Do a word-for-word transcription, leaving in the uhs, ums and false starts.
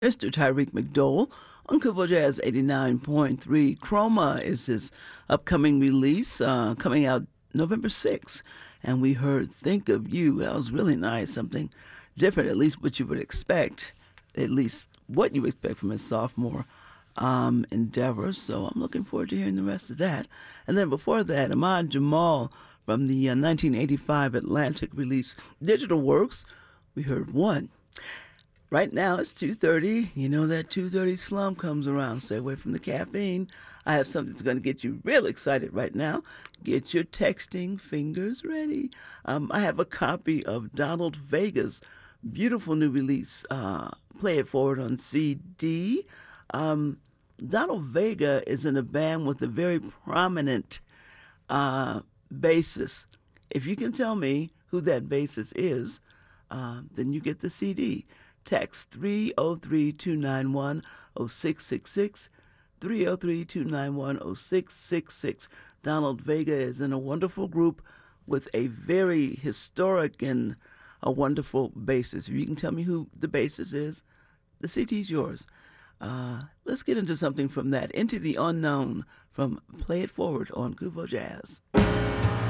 Mister Tyreek McDowell on Kubo Jazz eighty-nine point three. Chroma is his upcoming release uh, coming out November sixth. And we heard Think of You. That was really nice. Something different, at least what you would expect, at least what you expect from his sophomore um, endeavor. So I'm looking forward to hearing the rest of that. And then before that, Ahmad Jamal from the uh, nineteen eighty-five Atlantic release Digital Works. We heard One. Right now it's two thirty. You know that two thirty slump comes around. Stay away from the caffeine. I have something that's going to get you real excited right now. Get your texting fingers ready. Um, I have a copy of Donald Vega's beautiful new release, uh, Play It Forward on C D. Um, Donald Vega is in a band with a very prominent uh, bassist. If you can tell me who that bassist is, uh, then you get the C D. Text three oh three, two nine one, oh six six six, three oh three, two nine one, oh six six six. Donald Vega is in a wonderful group with a very historic and a wonderful bassist. If you can tell me who the bassist is, the C D's yours. Uh, let's get into something from that. Into the Unknown from Play It Forward on Kubo Jazz.